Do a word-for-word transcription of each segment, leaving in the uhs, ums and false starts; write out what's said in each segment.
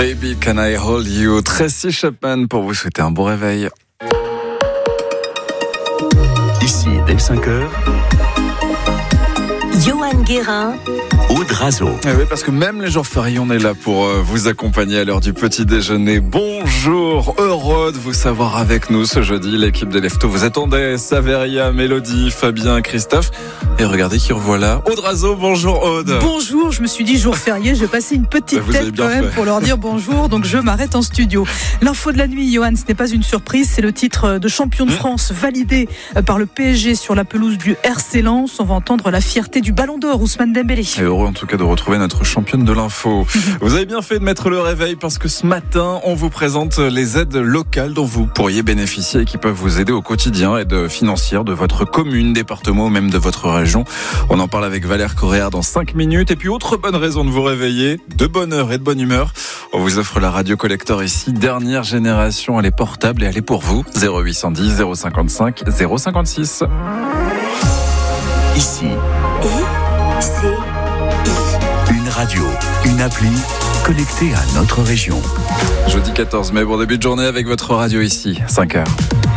Baby, can I hold you? Tracy Chapman pour vous souhaiter un bon réveil. Ici, dès cinq heures, Johan Guérin, Aude Razo. Eh oui, parce que même les jours fériés, on est là pour euh, vous accompagner à l'heure du petit déjeuner. Bonjour, heureux de vous savoir avec nous ce jeudi. L'équipe des Leftos vous attendait. Saveria, Mélodie, Fabien, Christophe. Et regardez qui revoilà. Aude Razo, bonjour Aude. Bonjour, je me suis dit jour férié, je vais passer une petite Vous avez tête bien quand même fait. pour leur dire bonjour, donc je m'arrête en studio. L'info de la nuit, Johan, ce n'est pas une surprise, c'est le titre de champion de France validé par le P S G sur la pelouse du R C Lens. On va entendre la fierté du Ballon d'Or, Ousmane Dembélé. Et heureux en tout cas de retrouver notre championne de l'info. Vous avez bien fait de mettre le réveil parce que ce matin, on vous présente les aides locales dont vous pourriez bénéficier et qui peuvent vous aider au quotidien, aide financière de votre commune, département ou même de votre région. On en parle avec Valère Correa dans cinq minutes. Et puis autre bonne raison de vous réveiller, de bonne heure et de bonne humeur. On vous offre la radio collector ici, dernière génération, elle est portable et elle est pour vous. zéro huit cent dix, zéro cinquante-cinq, zéro cinquante-six. Ici, I, C, I. une radio, une appli connectée à notre région. Jeudi quatorze mai, bon début de journée avec votre radio ici, cinq heures.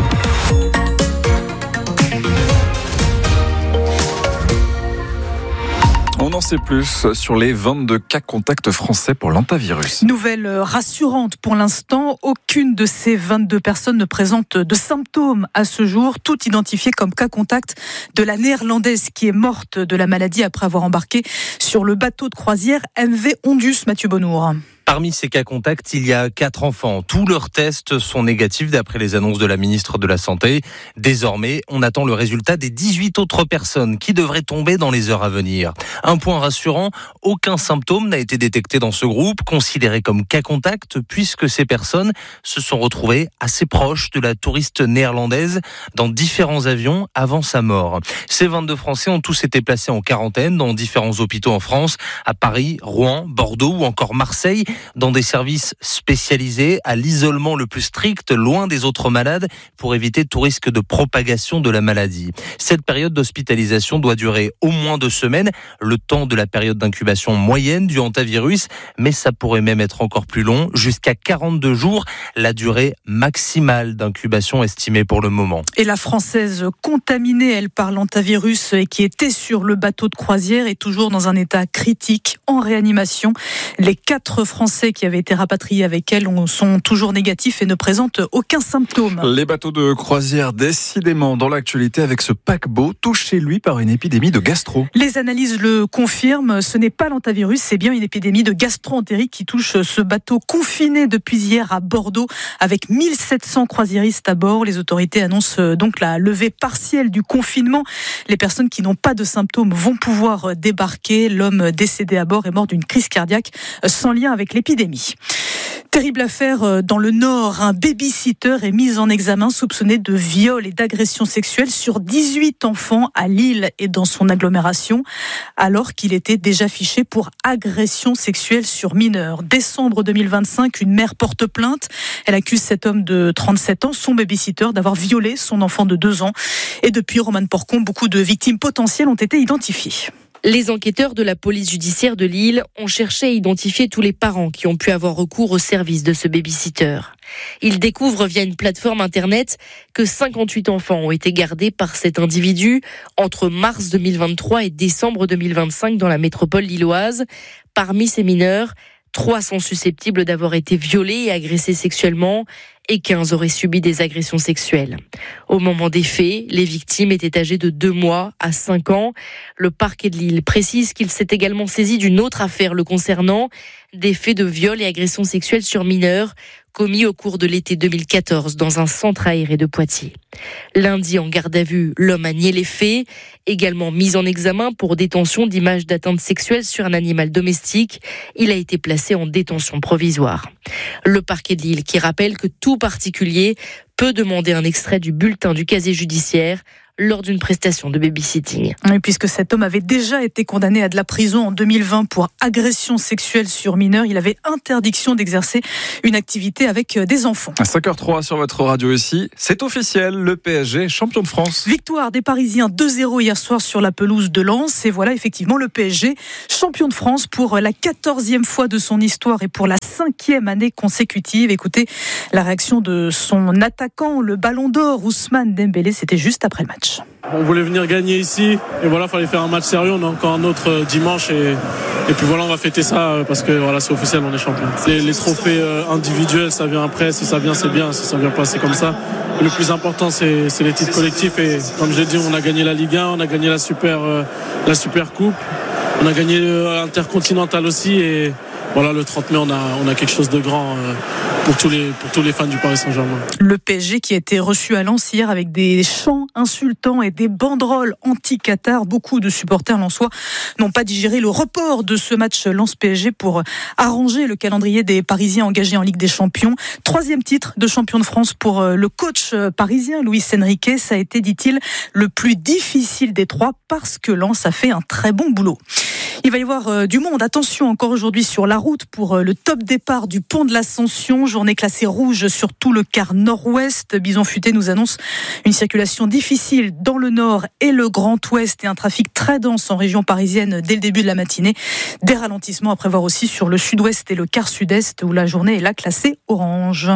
On en sait plus sur les vingt-deux cas contacts français pour l'hantavirus. Nouvelle rassurante pour l'instant, aucune de ces vingt-deux personnes ne présente de symptômes à ce jour, toutes identifiées comme cas contact de la néerlandaise qui est morte de la maladie après avoir embarqué sur le bateau de croisière M V Ondus, Mathieu Bonnour. Parmi ces cas contacts, il y a quatre enfants. Tous leurs tests sont négatifs d'après les annonces de la ministre de la Santé. Désormais, on attend le résultat des dix-huit autres personnes qui devraient tomber dans les heures à venir. Un point rassurant, aucun symptôme n'a été détecté dans ce groupe, considéré comme cas contact, puisque ces personnes se sont retrouvées assez proches de la touriste néerlandaise dans différents avions avant sa mort. Ces vingt-deux Français ont tous été placés en quarantaine dans différents hôpitaux en France, à Paris, Rouen, Bordeaux ou encore Marseille, dans des services spécialisés à l'isolement le plus strict, loin des autres malades, pour éviter tout risque de propagation de la maladie. Cette période d'hospitalisation doit durer au moins deux semaines, le temps de la période d'incubation moyenne du hantavirus, mais ça pourrait même être encore plus long, jusqu'à quarante-deux jours, la durée maximale d'incubation estimée pour le moment. Et la Française contaminée, elle, par l'hantavirus et qui était sur le bateau de croisière est toujours dans un état critique, en réanimation. Les quatre Français qui avaient été rapatriés avec elle sont toujours négatifs et ne présentent aucun symptôme. Les bateaux de croisière, décidément dans l'actualité avec ce paquebot touché lui par une épidémie de gastro. Les analyses le confirment, ce n'est pas l'hantavirus, c'est bien une épidémie de gastro-entérite qui touche ce bateau confiné depuis hier à Bordeaux avec mille sept cents croisiéristes à bord. Les autorités annoncent donc la levée partielle du confinement. Les personnes qui n'ont pas de symptômes vont pouvoir débarquer. L'homme décédé à bord est mort d'une crise cardiaque sans lien avec l'épidémie. Terrible affaire dans le Nord. Un baby-sitter est mis en examen soupçonné de viol et d'agression sexuelle sur dix-huit enfants à Lille et dans son agglomération, alors qu'il était déjà fiché pour agression sexuelle sur mineurs. Décembre deux mille vingt-cinq, une mère porte plainte. Elle accuse cet homme de trente-sept ans, son baby-sitter, d'avoir violé son enfant de deux ans. Et depuis, Romane Porcon, beaucoup de victimes potentielles ont été identifiées. Les enquêteurs de la police judiciaire de Lille ont cherché à identifier tous les parents qui ont pu avoir recours au service de ce baby-sitter. Ils découvrent via une plateforme internet que cinquante-huit enfants ont été gardés par cet individu entre mars deux mille vingt-trois et décembre deux mille vingt-cinq dans la métropole lilloise. Parmi ces mineurs, trois sont susceptibles d'avoir été violés et agressés sexuellement et quinze auraient subi des agressions sexuelles. Au moment des faits, les victimes étaient âgées de deux mois à cinq ans. Le parquet de Lille précise qu'il s'est également saisi d'une autre affaire le concernant, des faits de viol et agressions sexuelles sur mineurs commis au cours de l'été deux mille quatorze dans un centre aéré de Poitiers. Lundi, en garde à vue, l'homme a nié les faits, également mis en examen pour détention d'images d'atteinte sexuelle sur un animal domestique. Il a été placé en détention provisoire. Le parquet de Lille qui rappelle que tout particulier peut demander un extrait du bulletin du casier judiciaire lors d'une prestation de babysitting. Oui, puisque cet homme avait déjà été condamné à de la prison en deux mille vingt pour agression sexuelle sur mineurs, il avait interdiction d'exercer une activité avec des enfants. À cinq heures trois sur votre radio ici, c'est officiel, le P S G champion de France. Victoire des Parisiens deux zéro hier soir sur la pelouse de Lens. Et voilà effectivement le P S G champion de France pour la quatorzième fois de son histoire et pour la cinquième année consécutive. Écoutez la réaction de son attaquant, le Ballon d'Or, Ousmane Dembélé, c'était juste après le match. On voulait venir gagner ici et voilà, fallait faire un match sérieux. On a encore un autre dimanche et, et puis voilà, on va fêter ça parce que voilà, c'est officiel, on est champion. Les, les trophées individuels, ça vient après. Si ça vient, c'est bien. Si ça vient pas, c'est comme ça. Le plus important, c'est, c'est les titres collectifs et comme je l'ai dit, on a gagné la Ligue un, on a gagné la Super, euh, la Super Coupe, on a gagné l'Intercontinental aussi et voilà, le trente mai, on a, on a quelque chose de grand euh, pour tous les, pour tous les fans du Paris Saint-Germain. Le P S G qui a été reçu à Lens hier avec des chants insultants et des banderoles anti-Qatar. Beaucoup de supporters lensois n'ont pas digéré le report de ce match Lens-P S G pour arranger le calendrier des Parisiens engagés en Ligue des Champions. Troisième titre de champion de France pour le coach parisien Luis Enrique. Ça a été, dit-il, le plus difficile des trois parce que Lens a fait un très bon boulot. Il va y avoir euh, du monde. Attention encore aujourd'hui sur la route pour euh, le top départ du pont de l'Ascension. Journée classée rouge sur tout le quart nord-ouest. Bison Futé nous annonce une circulation difficile dans le nord et le grand ouest et un trafic très dense en région parisienne dès le début de la matinée. Des ralentissements à prévoir aussi sur le sud-ouest et le quart sud-est où la journée est là classée orange.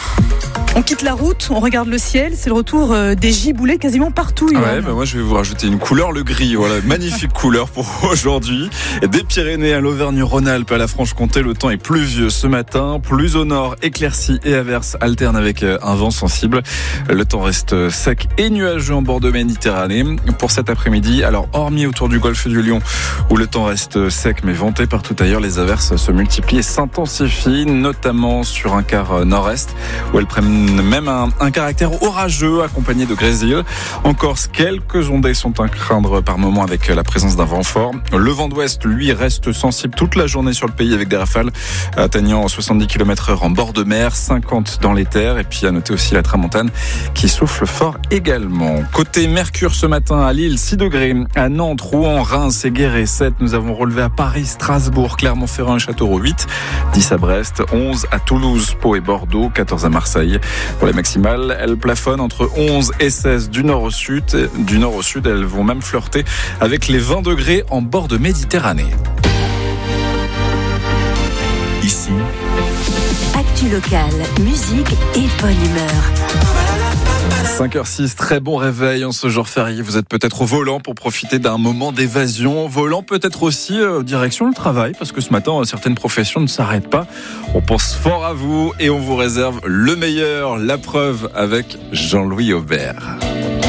On quitte la route, on regarde le ciel, c'est le retour des giboulées quasiment partout. Ouais, bah moi je vais vous rajouter une couleur, le gris, voilà, magnifique couleur pour aujourd'hui. Des Pyrénées à l'Auvergne-Rhône-Alpes à la Franche-Comté, le temps est pluvieux ce matin, plus au nord, éclaircies et averses alternent avec un vent sensible. Le temps reste sec et nuageux en bord de Méditerranée pour cet après-midi. Alors hormis autour du golfe du Lion où le temps reste sec mais venté, partout ailleurs les averses se multiplient et s'intensifient, notamment sur un quart nord-est où elles prennent même un, un caractère orageux accompagné de grésil. En Corse, quelques ondées sont à craindre par moment avec la présence d'un vent fort. Le vent d'ouest, lui, reste sensible toute la journée sur le pays avec des rafales atteignant soixante-dix kilomètres heure en bord de mer, cinquante dans les terres. Et puis à noter aussi la tramontane qui souffle fort également. Côté Mercure ce matin à Lille, six degrés. À Nantes, Rouen, Reims et Guéret, sept. Nous avons relevé à Paris, Strasbourg, Clermont-Ferrand et Châteauroux, huit. dix à Brest, onze à Toulouse, Pau et Bordeaux, quatorze à Marseille. Pour les maximales, elles plafonnent entre onze et seize du nord au sud. Du nord au sud, elles vont même flirter avec les vingt degrés en bord de Méditerranée. Ici, Actu locale, musique et bonne humeur. cinq heures six, très bon réveil en ce jour férié. Vous êtes peut-être au volant pour profiter d'un moment d'évasion. Volant peut-être aussi euh, direction le travail, parce que ce matin, certaines professions ne s'arrêtent pas. On pense fort à vous et on vous réserve le meilleur, la preuve avec Jean-Louis Aubert.